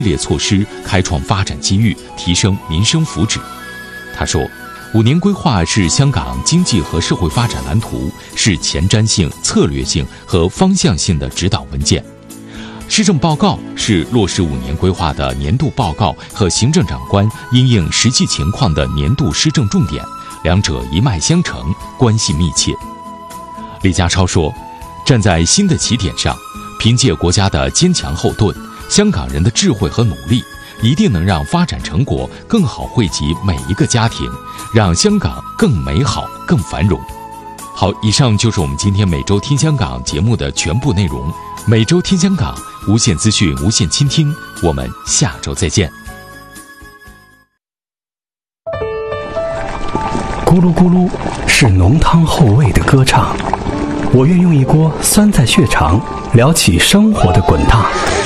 列措施，开创发展机遇，提升民生福祉。他说，5年规划是香港经济和社会发展蓝图，是前瞻性、策略性和方向性的指导文件。施政报告是落实5年规划的年度报告和行政长官因应实际情况的年度施政重点，两者一脉相承，关系密切。李家超说，站在新的起点上，凭借国家的坚强后盾，香港人的智慧和努力，一定能让发展成果更好惠及每一个家庭，让香港更美好、更繁荣。好，以上就是我们今天每周听香港节目的全部内容。每周听香港，无限资讯，无限倾听。我们下周再见。 咕噜咕噜是浓汤厚味的歌唱，我愿用一锅酸在血肠撩起生活的滚烫。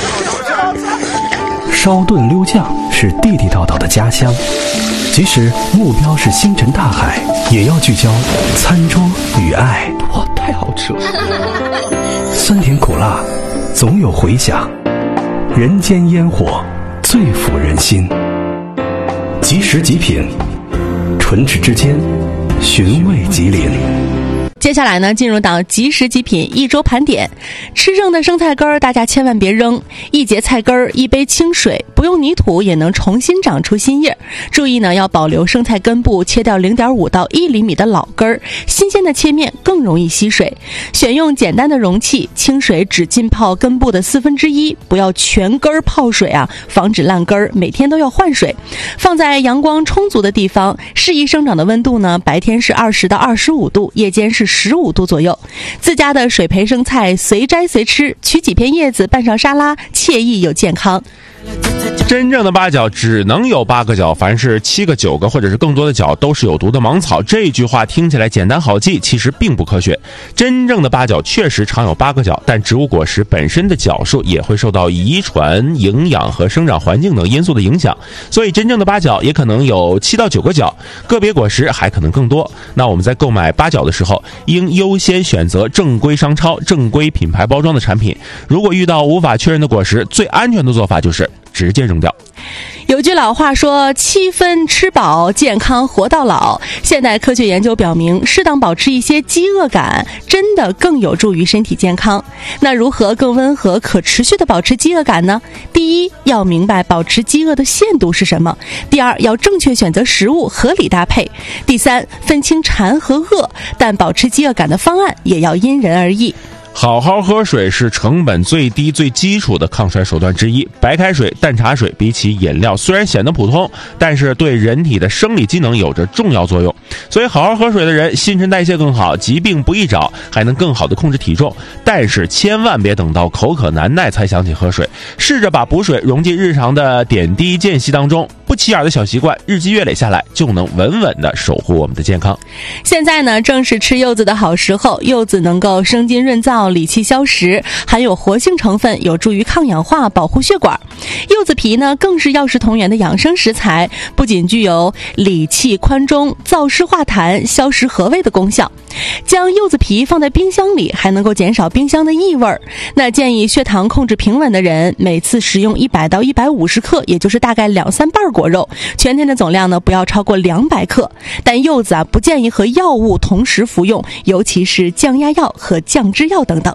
烧炖溜酱是地地道道的家乡，即使目标是星辰大海，也要聚焦餐桌与爱。哇，太好吃了！酸甜苦辣总有回响，人间烟火最抚人心。即食即品，唇齿之间寻味吉林。 接下来呢，进入到即食即品一周盘点。吃剩的生菜根儿，大家千万别扔。一节菜根儿，一杯清水，不用泥土也能重新长出新叶。注意呢，要保留生菜根部，切掉0.5到1厘米的老根儿。新鲜的切面更容易吸水。选用简单的容器，清水只浸泡根部的1/4，不要全根儿泡水啊，防止烂根儿。每天都要换水。放在阳光充足的地方，适宜生长的温度呢，白天是20到25度，夜间是15度左右。自家的水培生菜随摘随吃，取几片叶子拌上沙拉，惬意又健康。 真正的八角只能有8个角，凡是7个、9个或者是更多的角都是有毒的芒草。这句话听起来简单好记，其实并不科学。真正的八角确实常有8个角，但植物果实本身的角数也会受到遗传、营养和生长环境等因素的影响，所以真正的八角也可能有7到9个角，个别果实还可能更多。那我们在购买八角的时候，应优先选择正规商超、正规品牌包装的产品。如果遇到无法确认的果实，最安全的做法就是直接扔掉。 有句老话说，7分吃饱，健康活到老。现代科学研究表明，适当保持一些饥饿感，真的更有助于身体健康。那如何更温和、可持续地保持饥饿感呢？第一，要明白保持饥饿的限度是什么；第二，要正确选择食物，合理搭配；第三，分清馋和饿，但保持饥饿感的方案也要因人而异。 好好喝水是成本最低最基础的抗衰手段之一。白开水、淡茶水比起饮料虽然显得普通，但是对人体的生理机能有着重要作用。所以好好喝水的人新陈代谢更好，疾病不易找，还能更好的控制体重。但是千万别等到口渴难耐才想起喝水，试着把补水融进日常的点滴间隙当中，不起眼的小习惯日积月累下来，就能稳稳的守护我们的健康。 现在呢，正是吃柚子的好时候。柚子能够生津润燥、理气消食，含有活性成分，有助于抗氧化、保护血管。柚子皮呢，更是药食同源的养生食材，不仅具有理气宽中、燥湿化痰、消食和胃的功效。将柚子皮放在冰箱里，还能够减少冰箱的异味。那建议血糖控制平稳的人，每次食用100到150克，也就是大概2-3瓣果肉，全天的总量呢不要超过200克。但柚子啊，不建议和药物同时服用，尤其是降压药和降脂药等等。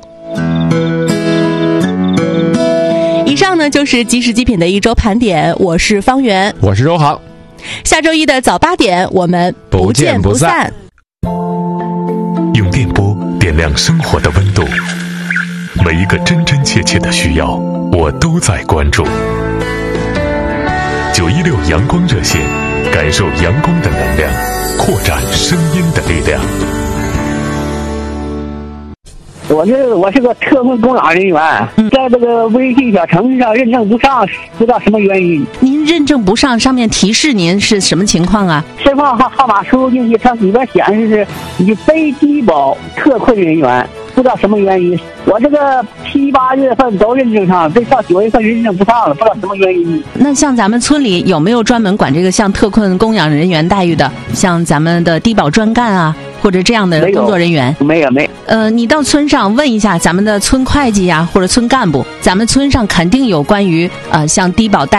以上呢就是即食即品的一周盘点，我是方圆， 我是周航。 下周一的早8点，我们不见不散。 用电波点亮生活的温度，每一个真真切切的需要，我都在关注。916阳光热线，感受阳光的能量，扩展声音的力量。 我是个特困供养人员，在这个微信小程序上认证不上，不知道什么原因。 您认证不上，上面提示您是什么情况啊？ 身份号码输入进去，它里边显示是你非低保特困人员，不知道什么原因。我这个7、8月份都认证上，这到9月份认证不上了，不知道什么原因。 那像咱们村里有没有专门管这个像特困供养人员待遇的，像咱们的低保专干啊，或者这样的工作人员？ 没有。 你到村上问一下咱们的村会计呀，或者村干部，咱们村上肯定有关于像低保待